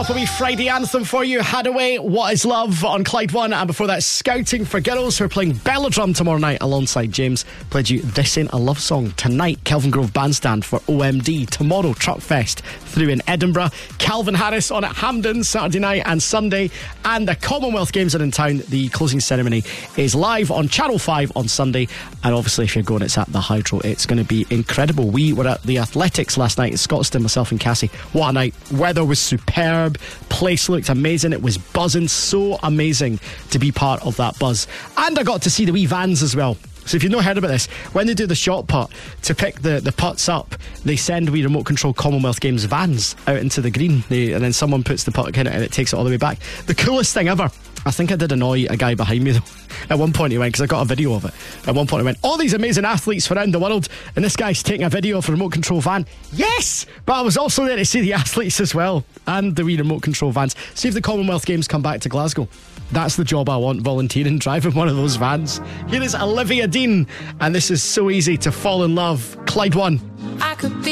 off a wee Friday anthem for you. Hadaway, What Is Love on Clyde One. And before that, Scouting for Girls, who are playing Belladrum tomorrow night alongside James. Played you This Ain't a Love Song. Tonight, Kelvin Grove Bandstand for OMD. Tomorrow, Truckfest through in Edinburgh. Calvin Harris on at Hampden Saturday night and Sunday. And the Commonwealth Games are in town. The closing ceremony is live on Channel 5 on Sunday. And obviously, if you're going, it's at the Hydro. It's going to be incredible. We were at the Athletics last night in Scotstoun, myself and Cassie. What a night. Weather was superb. Place looked amazing. It was buzzing. So amazing to be part of that buzz. And I got to see the wee vans as well. So if you've not heard about this, when they do the shot put, to pick the putts up, they send wee remote control Commonwealth Games vans out into the green, and then someone puts the putt in it and it takes it all the way back. The coolest thing ever. I think I did annoy a guy behind me though. At one point he went, because I got a video of it. At one point he went, all these amazing athletes from around the world, and this guy's taking a video of a remote control van. Yes! But I was also there to see the athletes as well, and the wee remote control vans. See if the Commonwealth Games come back to Glasgow. That's the job I want, volunteering, driving one of those vans. Here is Olivia Dean, and this is So Easy to Fall in Love. Clyde One. I could be